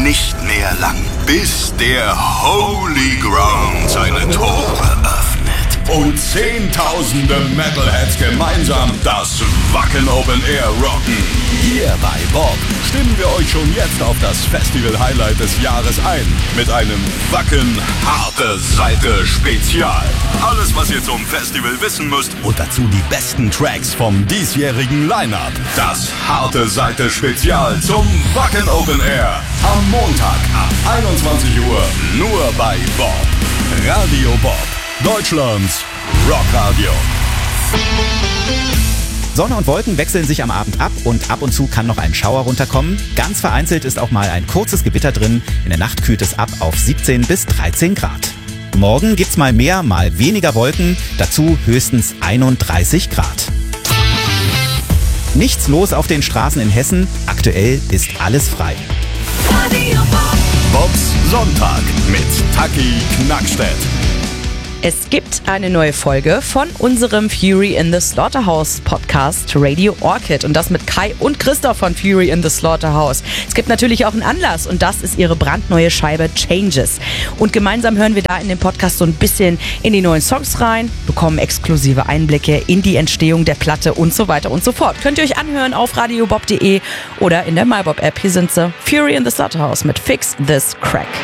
nicht mehr lang, bis der Holy Ground seine Tore öffnet und Zehntausende Metalheads gemeinsam das Wacken Open Air rocken. Hier bei Bob stimmen wir euch schon jetzt auf das Festival-Highlight des Jahres ein mit einem Wacken Harte Seite Spezial. Alles, was ihr zum Festival wissen müsst und dazu die besten Tracks vom diesjährigen Line-Up. Das Harte Seite Spezial zum Wacken Open Air am Montag ab 21 Uhr nur bei Bob. Radio Bob, Deutschlands Rockradio. Sonne und Wolken wechseln sich am Abend ab und ab und zu kann noch ein Schauer runterkommen. Ganz vereinzelt ist auch mal ein kurzes Gewitter drin. In der Nacht kühlt es ab auf 17 bis 13 Grad. Morgen gibt's mal mehr, mal weniger Wolken, dazu höchstens 31 Grad. Nichts los auf den Straßen in Hessen, aktuell ist alles frei. Bobs Sonntag mit Taki Knackstedt. Es gibt eine neue Folge von unserem Fury in the Slaughterhouse Podcast Radio Orchid und das mit Kai und Christoph von Fury in the Slaughterhouse. Es gibt natürlich auch einen Anlass und das ist ihre brandneue Scheibe Changes. Und gemeinsam hören wir da in dem Podcast so ein bisschen in die neuen Songs rein, bekommen exklusive Einblicke in die Entstehung der Platte und so weiter und so fort. Könnt ihr euch anhören auf radiobob.de oder in der MyBob App. Hier sind sie, Fury in the Slaughterhouse mit Fix This Crack.